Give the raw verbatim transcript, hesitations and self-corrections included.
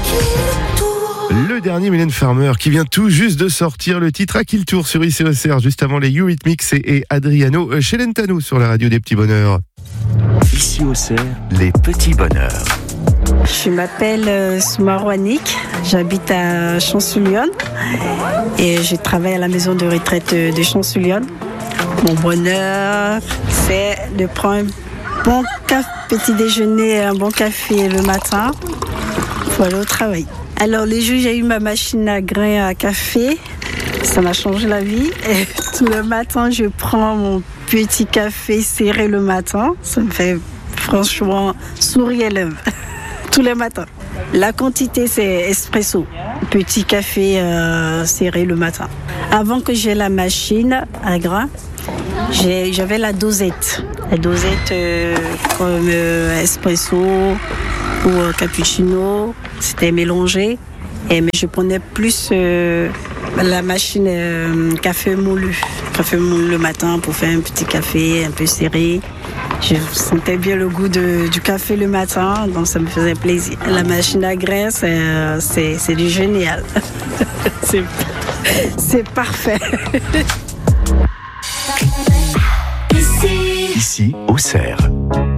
Le dernier Mylène Farmer qui vient tout juste de sortir le titre À qui le tour sur I C O C R, juste avant les Eurythmics et, et Adriano Celentano sur la radio des petits bonheurs. Ici au C R, les petits bonheurs. Je m'appelle euh, Soumaro Annick, j'habite à Champs-sur-Lyonne et je travaille à la maison de retraite de Champs-sur-Lyonne. Mon bonheur, c'est de prendre un bon café, petit déjeuner, un bon café le matin pour aller au travail. Alors les jours où j'ai eu ma machine à grains à café, ça m'a changé la vie. Et tout le matin, je prends mon petit café serré le matin. Ça me fait franchement sourire les lèvres. Tous les matins. La quantité, c'est espresso. Petit café euh, serré le matin. Avant que j'ai la machine à grains, j'ai, j'avais la dosette. La dosette euh, comme euh, espresso ou euh, cappuccino. C'était mélangé. Et, mais je prenais plus euh, la machine euh, café moulu. Café moulu le matin pour faire un petit café un peu serré. Je sentais bien le goût de, du café le matin, donc ça me faisait plaisir. La machine à grains, c'est, c'est, c'est du génial. c'est, c'est parfait. Ici, au C R.